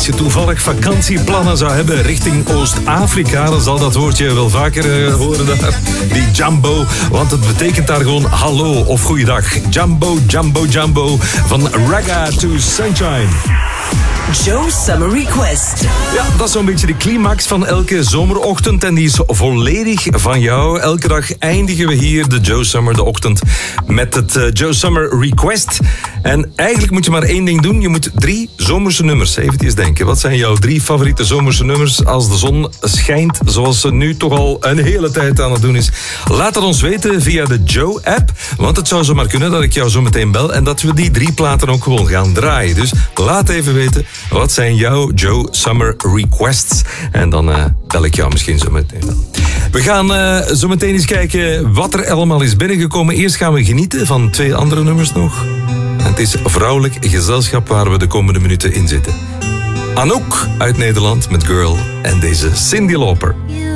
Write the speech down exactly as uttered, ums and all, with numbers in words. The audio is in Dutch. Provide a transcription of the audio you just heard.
je toevallig vakantieplannen zou hebben richting Oost-Afrika, dan zal dat woordje wel vaker uh, horen daar. Die Jambo, want het betekent daar gewoon hallo of goeiedag. Jambo, Jambo, Jambo, van Ragga to Sunshine. Joe Summer Request. Ja, dat is zo'n beetje de climax van elke zomerochtend en die is volledig van jou. Elke dag eindigen we hier de Joe Summer, de ochtend, met het uh, Joe Summer Request. En eigenlijk moet je maar één ding doen. Je moet drie zomerse nummers, even eens denken. Wat zijn jouw drie favoriete zomerse nummers als de zon schijnt, zoals ze nu toch al een hele tijd aan het doen is? Laat het ons weten via de Joe-app, want het zou zomaar kunnen dat ik jou zo meteen bel en dat we die drie platen ook gewoon gaan draaien. Dus laat even weten, wat zijn jouw Joe Summer Requests? En dan uh, bel ik jou misschien zo meteen wel. We gaan uh, zo meteen eens kijken wat er allemaal is binnengekomen. Eerst gaan we genieten van twee andere nummers nog. En het is vrouwelijk gezelschap waar we de komende minuten in zitten. Anouk uit Nederland met Girl en deze Cyndi Lauper.